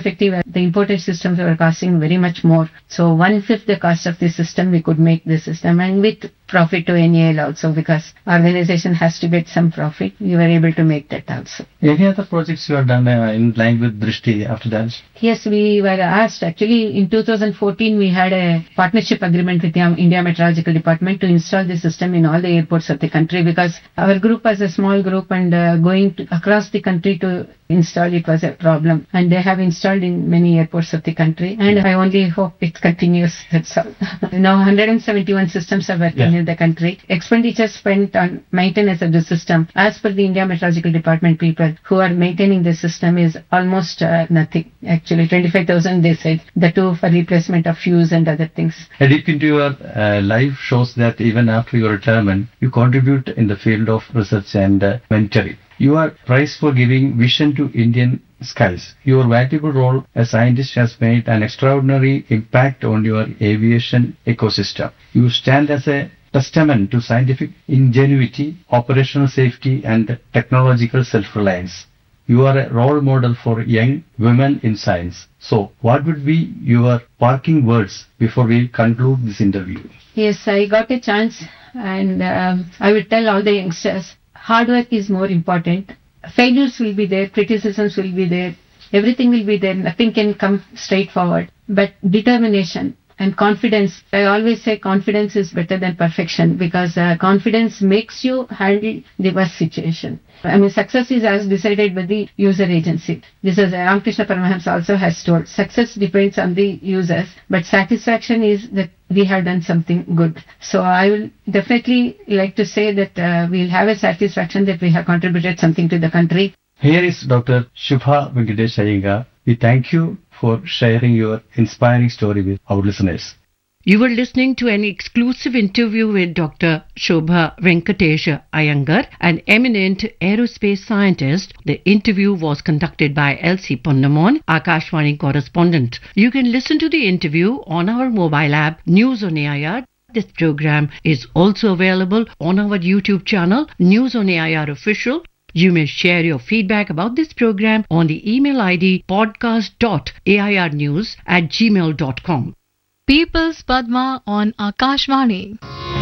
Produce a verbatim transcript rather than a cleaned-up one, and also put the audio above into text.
effective. The imported systems were costing very much more. So one-fifth the cost of the system, we could make the system, and with profit to N A L also, because organization has to get some profit. We were able to make that also. Any other projects you have done uh, in line with Drishti after that? Yes, we were asked. Actually, in two thousand fourteen, we had a partnership agreement with the India Meteorological Department to install the system in all the airports of the country, because our group was a small group, and uh, going to, across the country to install it was a problem. And they have installed in many airports of the country, and I only hope it continues. That's all. Now one hundred seventy-one systems are working yeah. in the country. Expenditure spent on maintenance of the system, as per the India Meteorological Department people who are maintaining the system, is almost uh, nothing. Actually, twenty-five thousand they said, the two for replacement of fuse and other things. A deep into your uh, life shows that even after your retirement, you contribute in the field of research and uh, mentoring. You are prized for giving vision to Indian skies. Your valuable role as scientist has made an extraordinary impact on your aviation ecosystem. You stand as a testament to scientific ingenuity, operational safety, and technological self-reliance. You are a role model for young women in science. So, what would be your parting words before we conclude this interview? Yes, I got a chance, and um, I will tell all the youngsters, hard work is more important. Failures will be there, criticisms will be there, everything will be there, nothing can come straightforward. But determination and confidence, I always say confidence is better than perfection, because uh, confidence makes you handle the worst situation. I mean, success is as decided by the user agency. This is Ramakrishna Paramahamsa also has told. Success depends on the users, but satisfaction is that we have done something good. So I will definitely like to say that uh, we'll have a satisfaction that we have contributed something to the country. Here is Doctor Shubha Venkatesh Iyengar. We thank you for sharing your inspiring story with our listeners. You were listening to an exclusive interview with Doctor Shobha Venkatesh Iyengar, an eminent aerospace scientist. The interview was conducted by L C Ponnamon, Akashvani correspondent. You can listen to the interview on our mobile app, News on A I R. This program is also available on our YouTube channel, News on A I R Official. You may share your feedback about this program on the email I D podcast dot A I R news at gmail dot com. People's Padma on Akashvani.